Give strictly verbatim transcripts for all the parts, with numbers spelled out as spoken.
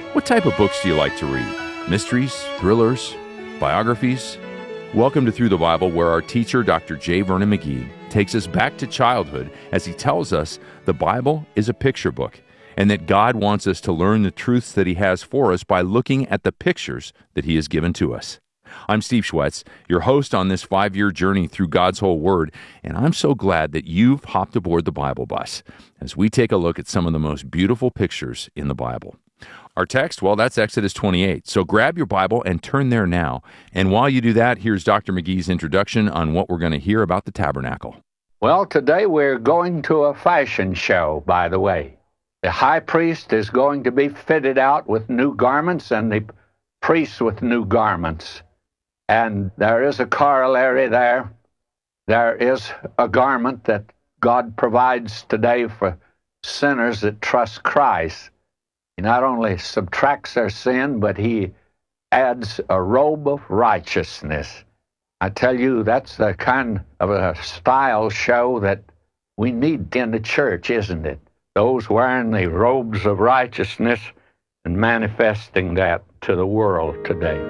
What type of books do you like to read? Mysteries, thrillers, biographies? Welcome to Through the Bible, where our teacher, Doctor J. Vernon McGee, takes us back to childhood as he tells us the Bible is a picture book and that God wants us to learn the truths that he has for us by looking at the pictures that he has given to us. I'm Steve Schwetz, your host on this five-year journey through God's whole Word, and I'm so glad that you've hopped aboard the Bible bus as we take a look at some of the most beautiful pictures in the Bible. Our text, well, that's Exodus twenty-eight, so grab your Bible and turn there now. And while you do that, here's Doctor McGee's introduction on what we're going to hear about the tabernacle. Well, today we're going to a fashion show, by the way. The high priest is going to be fitted out with new garments and the priests with new garments. And there is a corollary there. There is a garment that God provides today for sinners that trust Christ. He not only subtracts their sin, but he adds a robe of righteousness. I tell you, that's the kind of a style show that we need in the church, isn't it? Those wearing the robes of righteousness and manifesting that to the world today.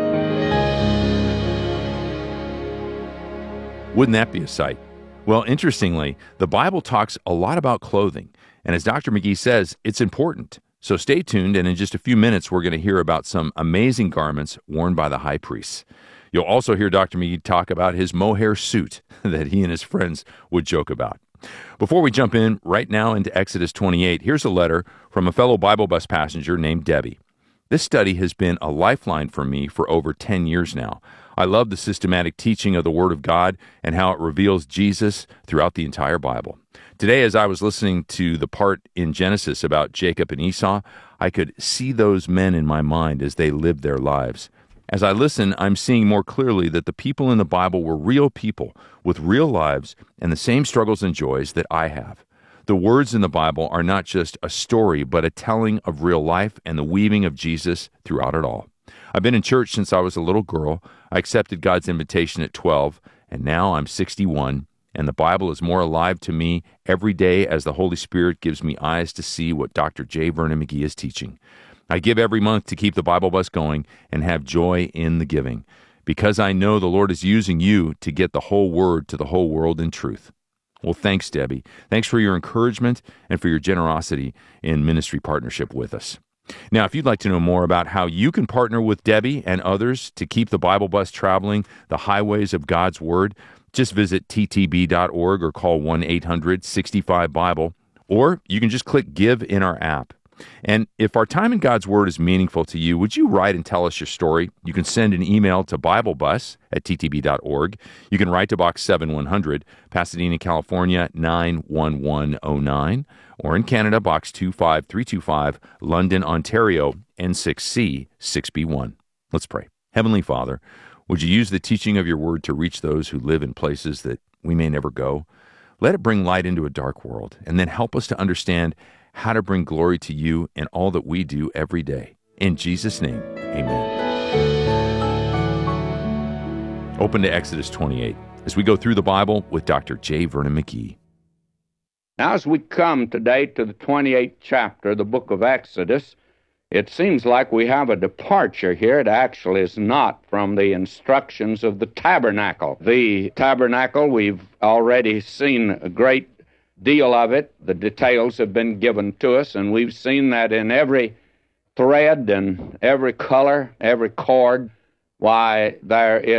Wouldn't that be a sight? Well, interestingly, the Bible talks a lot about clothing, and as Doctor McGee says, it's important. So stay tuned, and in just a few minutes, we're going to hear about some amazing garments worn by the high priests. You'll also hear Doctor McGee talk about his mohair suit that he and his friends would joke about. Before we jump in right now into Exodus twenty-eight, here's a letter from a fellow Bible bus passenger named Debbie. This study has been a lifeline for me for over ten years now. I love the systematic teaching of the Word of God and how it reveals Jesus throughout the entire Bible. Today, as I was listening to the part in Genesis about Jacob and Esau, I could see those men in my mind as they lived their lives. As I listen, I'm seeing more clearly that the people in the Bible were real people with real lives and the same struggles and joys that I have. The words in the Bible are not just a story, but a telling of real life and the weaving of Jesus throughout it all. I've been in church since I was a little girl. I accepted God's invitation at twelve, and now I'm sixty-one. And the Bible is more alive to me every day as the Holy Spirit gives me eyes to see what Doctor J. Vernon McGee is teaching. I give every month to keep the Bible bus going and have joy in the giving, because I know the Lord is using you to get the whole Word to the whole world in truth. Well, thanks, Debbie. Thanks for your encouragement and for your generosity in ministry partnership with us. Now, if you'd like to know more about how you can partner with Debbie and others to keep the Bible bus traveling the highways of God's Word, just visit t t b dot org or call one eight hundred sixty-five Bible, or you can just click Give in our app. And if our time in God's Word is meaningful to you, would you write and tell us your story? You can send an email to BibleBus at t t b dot org. You can write to Box seven one hundred, Pasadena, California, nine one one oh nine, or in Canada, Box two five three two five, London, Ontario, N six C six B one. Let's pray. Heavenly Father, would you use the teaching of your Word to reach those who live in places that we may never go? Let it bring light into a dark world, and then help us to understand how to bring glory to you in all that we do every day. In Jesus' name, amen. Open to Exodus twenty-eight as we go through the Bible with Doctor J. Vernon McGee. Now, as we come today to the twenty-eighth chapter of the book of Exodus, it seems like we have a departure here. It actually is not from the instructions of the tabernacle. The tabernacle, we've already seen a great deal of it. The details have been given to us, and we've seen that in every thread and every color, every cord, why there is